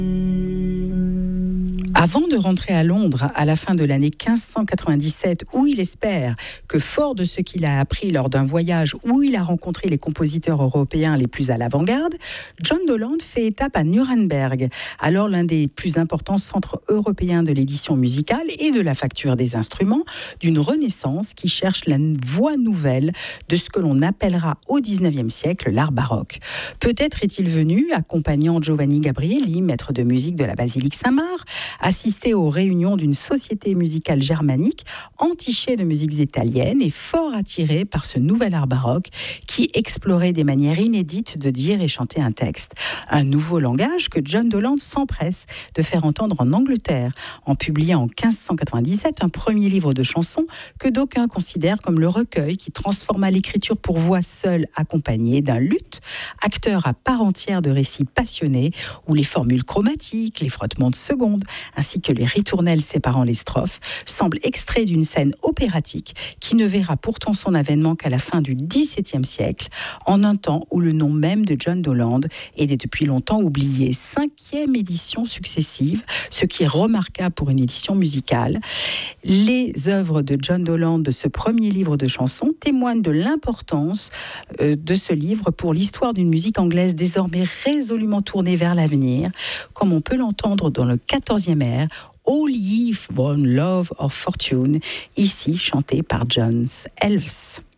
Avant de rentrer à Londres à la fin de l'année 1597, où il espère que, fort de ce qu'il a appris lors d'un voyage où il a rencontré les compositeurs européens les plus à l'avant-garde, John Dowland fait étape à Nuremberg, alors l'un des plus importants centres européens de l'édition musicale et de la facture des instruments, d'une renaissance qui cherche la voie nouvelle de ce que l'on appellera au XIXe siècle l'art baroque. Peut-être est-il venu, accompagnant Giovanni Gabrieli, maître de musique de la basilique Saint-Marc, assister aux réunions d'une société musicale germanique entichée de musiques italiennes et fort attiré par ce nouvel art baroque qui explorait des manières inédites de dire et chanter un texte. Un nouveau langage que John Dowland s'empresse de faire entendre en Angleterre, en publiant en 1597 un premier livre de chansons que d'aucuns considèrent comme le recueil qui transforma l'écriture pour voix seule accompagnée d'un luth, acteur à part entière de récits passionnés où les formules chromatiques, les frottements de secondes, ainsi que les ritournelles séparant les strophes, semblent extraits d'une scène opératique qui ne verra pourtant son avènement qu'à la fin du XVIIe siècle, en un temps où le nom même de John Dowland est depuis longtemps oublié. 5e édition successive, ce qui est remarquable pour une édition musicale. Les œuvres de John Dowland de ce premier livre de chansons témoignent de l'importance de ce livre pour l'histoire d'une musique anglaise désormais résolument tournée vers l'avenir, comme on peut l'entendre dans le 14e air, All Ye Want Love of Fortune, ici chanté par John Elves.